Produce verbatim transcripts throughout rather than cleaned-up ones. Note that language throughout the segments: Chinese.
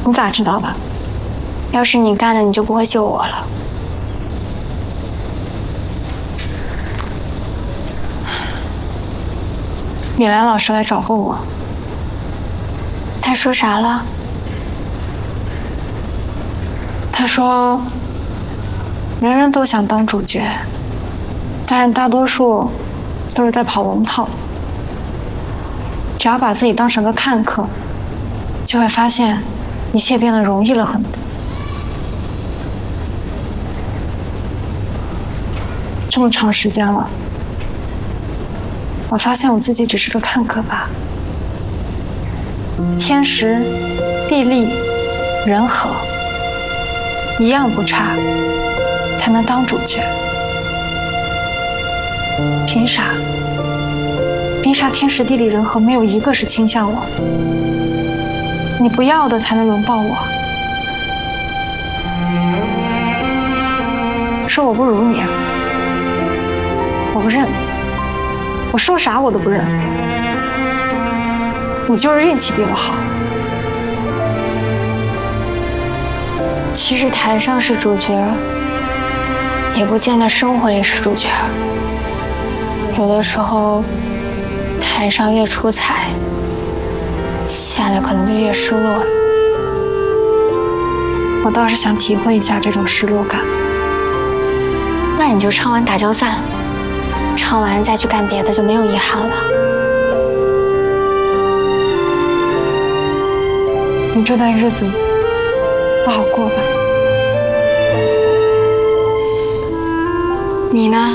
你咋知道的？ 要是你干的，你就不会救我了。 米兰老师来找过我， 他说啥了？ 他说，人人都想当主角，但是大多数都是在跑龙套。只要把自己当成个看客，就会发现一切变得容易了很多。这么长时间了，我发现我自己只是个看客吧。天时、地利、人和，一样不差，才能当主角。凭啥？凭啥天时地利人和没有一个是倾向我？你不要的才能轮到我。说我不如你，我不认。我说啥我都不认。你就是运气比我好。 其实台上是主角，也不见得生活里是主角。有的时候，台上越出彩，下来可能就越失落了。 我倒是想体会一下这种失落感。 那你就唱完打交散，唱完再去干别的，就没有遗憾了。 你这段日子不好过吧？ 你呢？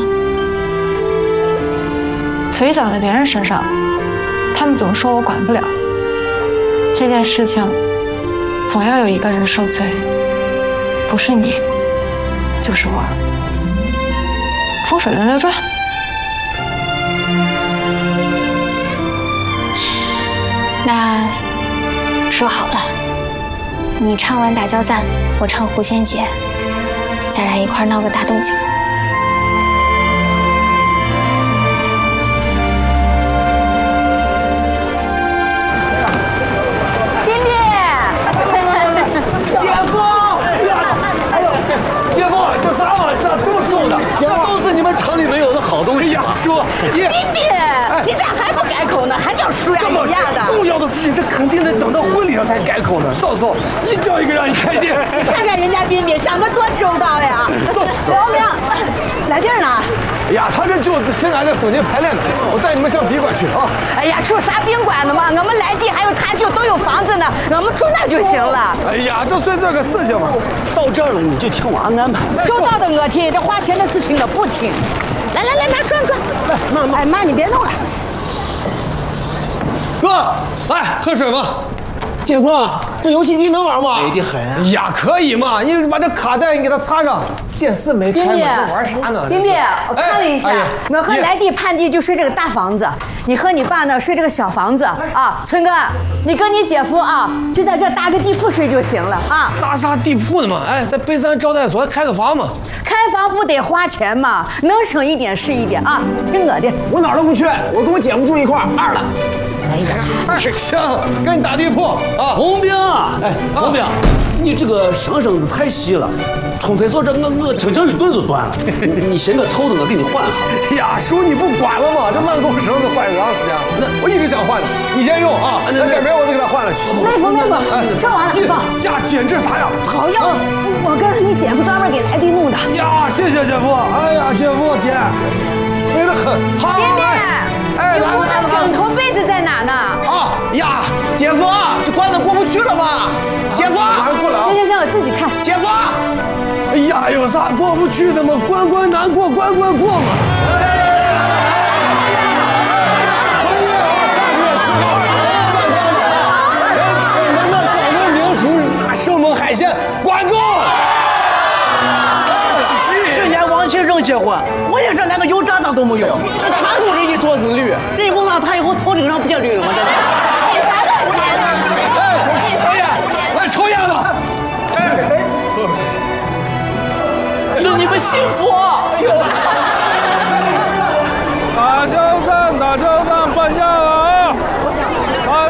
嘴长在别人身上，他们总说我管不了。这件事情，总要有一个人受罪，不是你，就是我。风水轮流转。 那说好了，你唱完打交散，我唱狐仙节，咱俩一块闹个大动静。 城里没有的好东西啊！说， 彬彬，你咋还不改口呢？还叫叔呀姨呀的？ 重要的事情，这肯定得等到婚礼上才改口呢。到时候一叫一个让你开心。 你看看人家彬彬想得多周到呀！ 走， 老明，来地儿呢？ 哎呀，他跟舅子现在还在省内排练呢，我带你们上宾馆去啊！ 哎呀，住啥宾馆呢嘛？我们来地还有他舅都有房子呢，我们住那就行了。 哎呀，这算这个事情嘛。 到这儿了你就听我安排。 周到的我听，这花钱的事情我不听。来来来，拿转转。妈妈，哎妈，你别弄了。 哥，来喝水吧。 姐夫，这游戏机能玩吗？美得很。 哎呀，可以嘛！你把这卡带你给它插上。电视没开，玩啥呢？ 彬彬，我看了一下，我和来地盼地就睡这个大房子，你和你爸呢睡这个小房子啊。春哥，你跟你姐夫啊，就在这搭个地铺睡就行了啊。 搭啥地铺呢嘛？哎，在北山招待所开个房嘛。 开房不得花钱嘛，能省一点是一点啊。听我的， 我哪儿都不去，我跟我姐夫住一块儿，二了。 哎呀， 二行，跟你打地铺啊。 红兵，哎，红兵，你这个生绳子太细了。冲推所这我我整整一顿都断了，你先个凑的我给你换哈。 哎呀，叔你不管了吗？这慢送绳子换多长时间？那我一直想换的，你先用啊，那改明儿我再给他换了去。 妹夫妹夫，这完了，放。 呀，姐这啥呀？ 好呀，我跟你姐夫专门给来地弄的。 呀，谢谢姐夫。哎呀，姐夫姐，美得很。好， 彬彬， 哎， 你屋的枕头被子在哪呢？ 啊呀， 姐夫，这关子过不去了吧？姐夫， 马上过来啊！ 行行行，我自己看。 姐夫。 哎呀，有啥过不去的吗？关关难过关关过嘛！